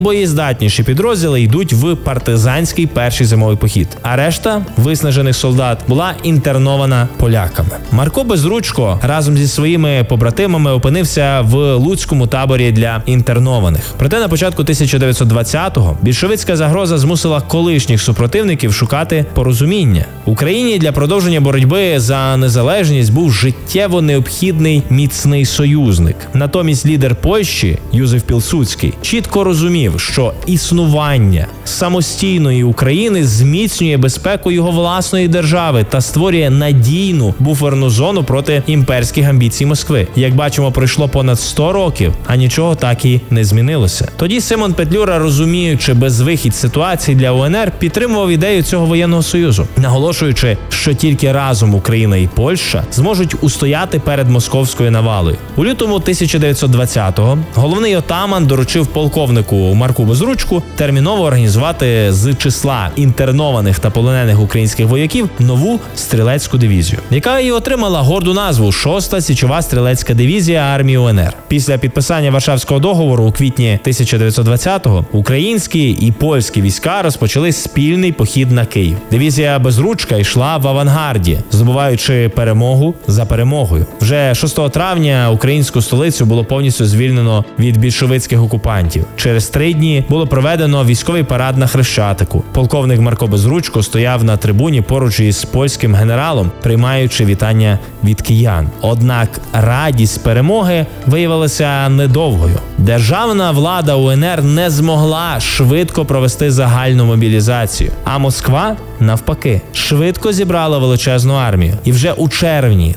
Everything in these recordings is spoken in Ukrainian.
Боєздатніші підрозділи йдуть в партизанський перший зимовий похід, а решта виснажених солдат була інтернована поляками. Марко Безручко разом зі своїми побратимами опинився в луцькому таборі для інтернованих. Проте на початку 1920-го більшовицька загроза змусила колишніх супротивників шукати порозуміння. Україні для продовження боротьби за незалежність був життєво необхідний міцний союзник. Натомість лідер Польщі Юзеф Пілсудський чітко розумів, що існування самостійної України зміцнює безпеку його власної держави та створює надійну буферну зону проти імперських амбіцій Москви. Як бачимо, пройшло понад 100 років, а нічого так і не змінилося. Тоді Симон Петлюра, розуміючи безвихідь ситуації для УНР, підтримував ідею цього воєнного союзу, наголошуючи, що тільки разом Україна і Польща зможуть устояти перед московською навалою. У лютому 1920-го головний отаман доручив полковнику Марку Безручку терміново організувати з числа інтернованих та полонених українських вояків нову стрілецьку дивізію, яка і отримала горду назву 6-та січова стрілецька дивізія армії УНР. Після підписання Варшавського договору у квітні 1920-го українські і польські війська розпочали спільний похід на Київ. Дивізія Безручка йшла в авангарді, здобуваючи перемогу за перемогою. Вже 6 травня українську столицю було повністю звільнено від більшовицьких окупантів. Через 3 дні було проведено військовий парад на Хрещатику. Полковник Марко Безручко стояв на трибуні поруч із польським генералом, приймаючи вітання від киян. Однак радість перемоги виявилася недовгою. Державна влада УНР не змогла швидко провести загальну мобілізацію, а Москва, навпаки, швидко зібрала величезну армію. І вже у червні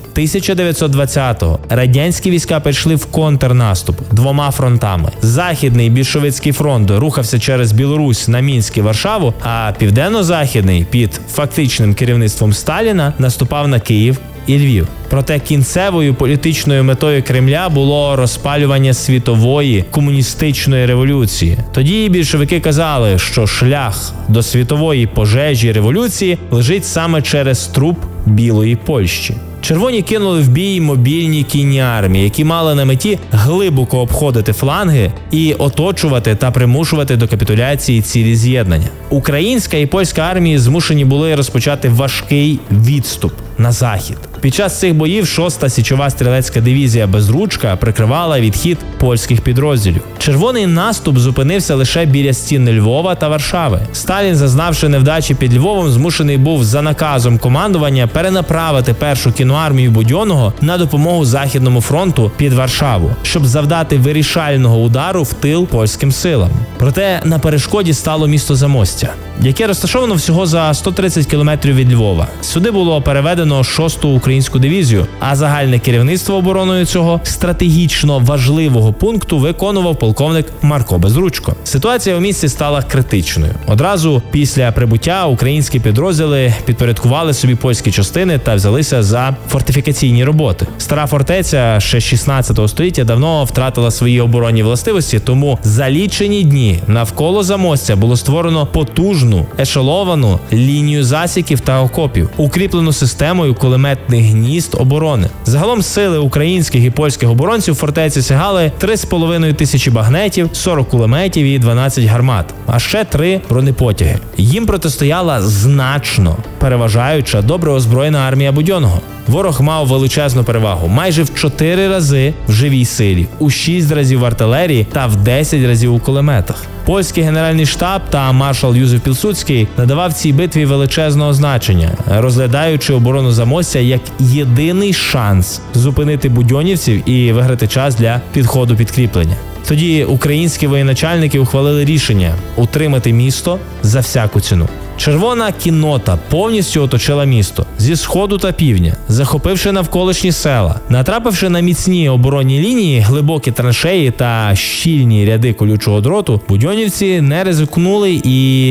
1920-го радянські війська пішли в контрнаступ 2 фронтами. Західний більшовицький фронт рухався через Білорусь на Мінськ і Варшаву, а південно-західний під фактичним керівництвом Сталіна наступав на Київ і Львів. Проте кінцевою політичною метою Кремля було розпалювання світової комуністичної революції. Тоді більшовики казали, що шлях до світової пожежі революції лежить саме через труп Білої Польщі. Червоні кинули в бій мобільні кінні армії, які мали на меті глибоко обходити фланги і оточувати та примушувати до капітуляції цілі з'єднання. Українська і польська армії змушені були розпочати важкий відступ на захід. Під час цих боїв 6-та січова стрілецька дивізія Безручка прикривала відхід польських підрозділів. Червоний наступ зупинився лише біля стін Львова та Варшави. Сталін, зазнавши невдачі під Львовом, змушений був за наказом командування перенаправити першу кінну армію Будьонного на допомогу Західному фронту під Варшаву, щоб завдати вирішального удару в тил польським силам. Проте на перешкоді стало місто Замостя, яке розташовано всього за 130 кілометрів від Львова. Сюди було переведено 6-ту українську дивізію, а загальне керівництво обороною цього стратегічно важливого пункту виконував полковник Марко Безручко. Ситуація у місті стала критичною. Одразу після прибуття українські підрозділи підпорядкували собі польські частини та взялися за фортифікаційні роботи. Стара фортеця ще 16 століття давно втратила свої оборонні властивості, тому за лічені дні навколо Замостя було створено потужну, ешеловану лінію засіків та окопів, укріплену системою кулеметних гнізд оборони. Загалом сили українських і польських оборонців фортеці сягали 3,5 тисячі багнетів, 40 кулеметів і 12 гармат, а ще 3 бронепотяги. Їм протистояла значно переважаюча добре озброєна армія Будьонного. Ворог мав величезну перевагу майже в 4 рази в живій силі, у 6 разів в артилерії та в 10 разів у кулеметах. Польський генеральний штаб та маршал Юзеф Пілсудський надавав цій битві величезного значення, розглядаючи оборону Замостя як єдиний шанс зупинити будьонівців і виграти час для підходу підкріплення. Тоді українські воєначальники ухвалили рішення утримати місто за всяку ціну. Червона кіннота повністю оточила місто зі сходу та півдня, захопивши навколишні села. Натрапивши на міцні оборонні лінії, глибокі траншеї та щільні ряди колючого дроту, будьонівці не ризикнули і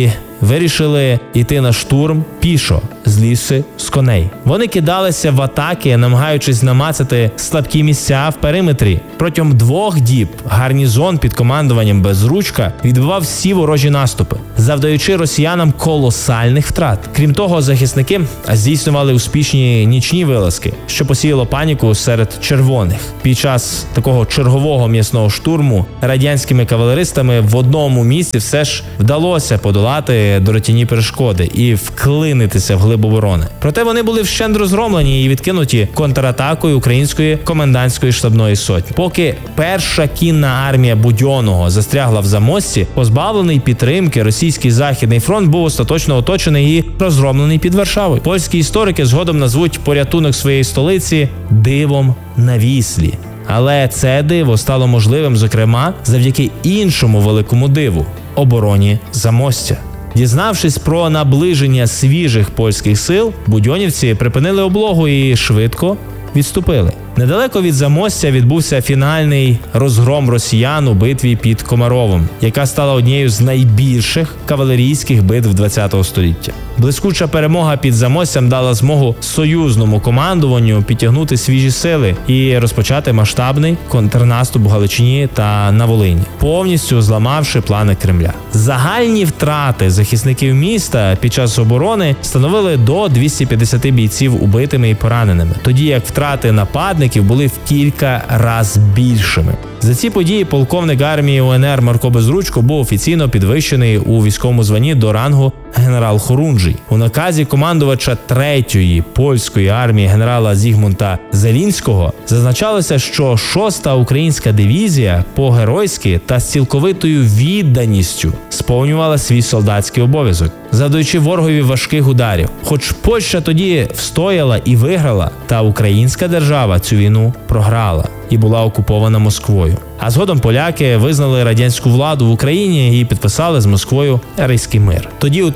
вирішили йти на штурм пішо, злізши з коней. Вони кидалися в атаки, намагаючись намацати слабкі місця в периметрі. Протягом 2 діб гарнізон під командуванням Безручка відбивав всі ворожі наступи, завдаючи росіянам колосальних втрат. Крім того, захисники здійснювали успішні нічні вилазки, що посіяло паніку серед червоних. Під час такого чергового м'ясного штурму радянськими кавалеристами в одному місці все ж вдалося подолати дорогоцінні перешкоди і вклинитися в глиб оборони. Проте вони були вщент розгромлені і відкинуті контратакою української комендантської штабної сотні. Поки перша кінна армія Будьонного застрягла в Замості, позбавлений підтримки російський Західний фронт був остаточно оточений і розгромлений під Варшавою. Польські історики згодом назвуть порятунок своєї столиці дивом на Віслі. Але це диво стало можливим, зокрема, завдяки іншому великому диву – обороні Замостя. Дізнавшись про наближення свіжих польських сил, будьонівці припинили облогу і швидко відступили. Недалеко від Замостя відбувся фінальний розгром росіян у битві під Комаровом, яка стала однією з найбільших кавалерійських битв ХХ століття. Блискуча перемога під Замостям дала змогу союзному командуванню підтягнути свіжі сили і розпочати масштабний контрнаступ в Галичині та на Волині, повністю зламавши плани Кремля. Загальні втрати захисників міста під час оборони становили до 250 бійців убитими і пораненими, тоді як втрати нападників були в кілька разів більшими. За ці події полковник армії УНР Марко Безручко був офіційно підвищений у військовому званні до рангу генерал-хорунжий. У наказі командувача 3-ї польської армії генерала Зігмунта Зелінського зазначалося, що 6-та українська дивізія по-геройськи та з цілковитою відданістю сповнювала свій солдатський обов'язок, завдаючи ворогові важких ударів. Хоч Польща тоді встояла і виграла, та українська держава цю війну програла і була окупована Москвою. А згодом поляки визнали радянську владу в Україні і підписали з Москвою Ризький мир. Тоді у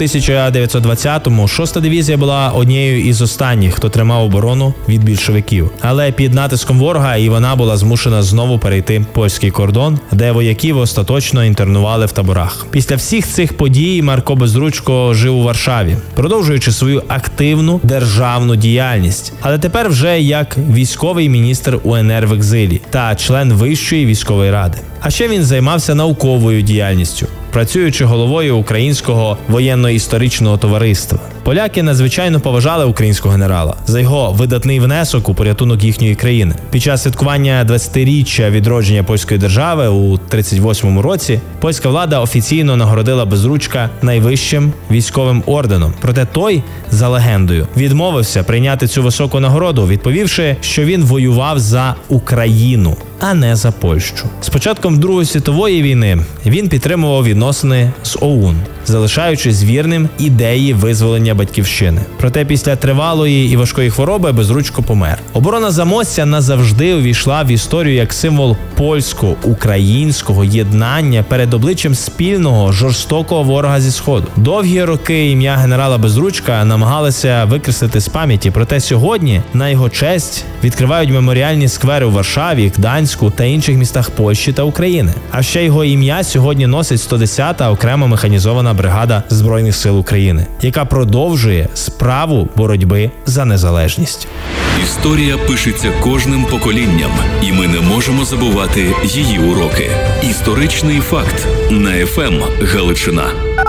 1920-му 6-та дивізія була однією із останніх, хто тримав оборону від більшовиків. Але під натиском ворога і вона була змушена знову перейти польський кордон, де вояків остаточно інтернували в таборах. Після всіх цих подій Марко Безручко жив у Варшаві, продовжуючи свою активну державну діяльність. Але тепер вже як військовий міністр УНР в екзилі та член Вищої військової ради. А ще він займався науковою діяльністю, працюючи головою Українського воєнно-історичного товариства. Поляки надзвичайно поважали українського генерала за його видатний внесок у порятунок їхньої країни. Під час святкування 20-річчя відродження польської держави у 1938 році польська влада офіційно нагородила Безручка найвищим військовим орденом. Проте той, за легендою, відмовився прийняти цю високу нагороду, відповівши, що він воював за Україну, а не за Польщу. З початком Другої світової війни він підтримував відносини з ОУН, залишаючись вірним ідеї визволення батьківщини. Проте після тривалої і важкої хвороби Безручко помер. Оборона Замостя назавжди увійшла в історію як символ польсько-українського єднання перед обличчям спільного жорстокого ворога зі Сходу. Довгі роки ім'я генерала Безручка намагалися викреслити з пам'яті, проте сьогодні на його честь відкривають меморіальні сквери у Варшаві, Гданську та інших містах Польщі та України. А ще його ім'я сьогодні носить 110-та окрема механізована бригада Збройних сил України, яка продовжує справу боротьби за незалежність. Історія пишеться кожним поколінням, і ми не можемо забувати її уроки. Історичний факт на FM Галичина.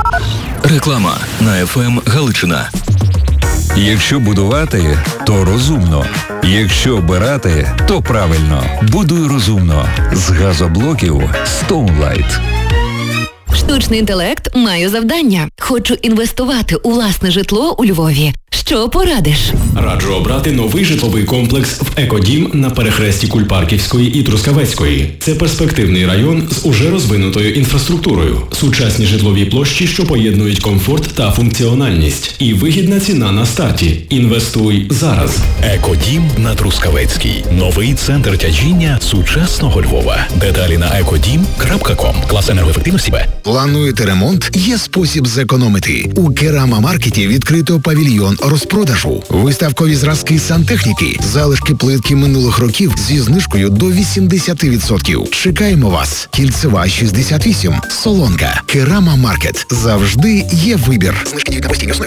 Реклама на FM Галичина. Якщо будувати, то розумно. Якщо обирати, то правильно. Будуй розумно. З газоблоків Stoneline. Штучний інтелект має завдання. Хочу інвестувати у власне житло у Львові. Що порадиш? Раджу обрати новий житловий комплекс в Екодім на перехресті Кульпарківської і Трускавецької. Це перспективний район з уже розвинутою інфраструктурою, сучасні житлові площі, що поєднують комфорт та функціональність, і вигідна ціна на старті. Інвестуй зараз. Екодім на Трускавецькій. Новий центр тяжіння сучасного Львова. Деталі на ekodім.com. Клас енергоефективності Б. Плануєте ремонт? Є спосіб зекономити. У Керама Маркеті відкрито павільйон розпродажу. Виставкові зразки сантехніки, залишки плитки минулих років зі знижкою до 80%. Чекаємо вас. Кільцева 68, Солонка, Керама Маркет. Завжди є вибір. Знижки діють на постійній основі.